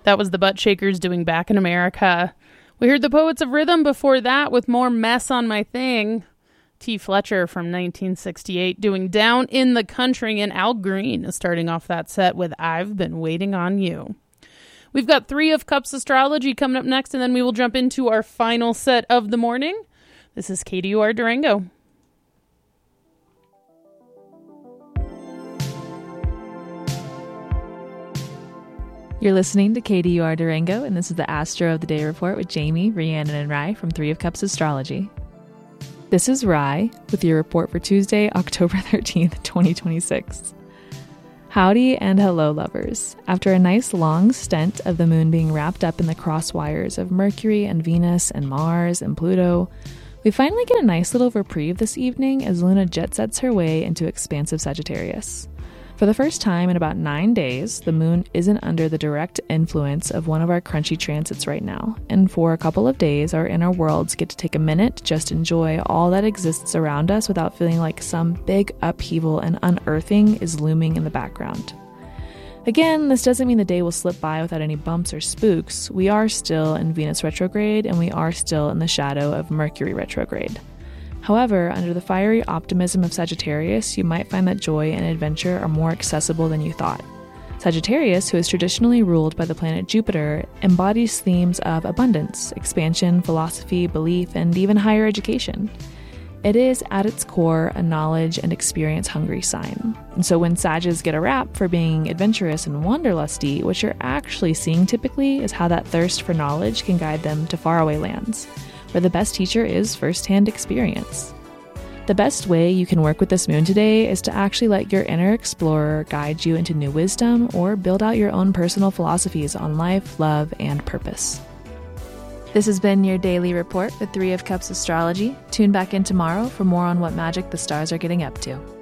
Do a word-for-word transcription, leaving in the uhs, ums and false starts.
That was the Butt Shakers doing Back in America. We heard the Poets of Rhythm before that with More Mess on My Thing. T. Fletcher from nineteen sixty-eight doing Down in the Country, and Al Green is starting off that set with I've Been Waiting on You. We've got Three of Cups Astrology coming up next, and then we will jump into our final set of the morning. This is K D U R Durango. You're listening to K D U R Durango, and this is the Astro of the Day Report with Jamie, Rhiannon, and Rye from Three of Cups Astrology. This is Rye with your report for Tuesday, October thirteenth, twenty twenty-six. Howdy and hello, lovers. After a nice long stint of the moon being wrapped up in the cross wires of Mercury and Venus and Mars and Pluto, we finally get a nice little reprieve this evening as Luna jet sets her way into expansive Sagittarius. For the first time in about nine days, the moon isn't under the direct influence of one of our crunchy transits right now, and for a couple of days, our inner worlds get to take a minute to just enjoy all that exists around us without feeling like some big upheaval and unearthing is looming in the background. Again, this doesn't mean the day will slip by without any bumps or spooks. We are still in Venus retrograde, and we are still in the shadow of Mercury retrograde. However, under the fiery optimism of Sagittarius, you might find that joy and adventure are more accessible than you thought. Sagittarius, who is traditionally ruled by the planet Jupiter, embodies themes of abundance, expansion, philosophy, belief, and even higher education. It is, at its core, a knowledge and experience-hungry sign. And so when Sages get a rap for being adventurous and wanderlusty, what you're actually seeing typically is how that thirst for knowledge can guide them to faraway lands, where the best teacher is first-hand experience. The best way you can work with this moon today is to actually let your inner explorer guide you into new wisdom or build out your own personal philosophies on life, love, and purpose. This has been your daily report with Three of Cups Astrology. Tune back in tomorrow for more on what magic the stars are getting up to.